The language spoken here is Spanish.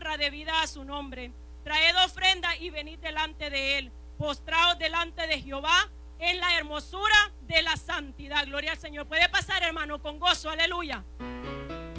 honra debida a su nombre. Traed ofrenda y venid delante de él, postraos delante de Jehová en la hermosura de la santidad. Gloria al Señor. Puede pasar, hermano, con gozo, aleluya.